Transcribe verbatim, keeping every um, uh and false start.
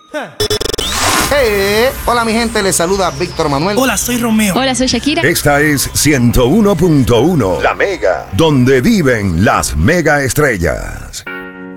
Hey, hola mi gente, les saluda Víctor Manuel. Hola, soy Romeo. Hola, soy Shakira. Esta es ciento uno punto uno, La Mega, donde viven las mega estrellas.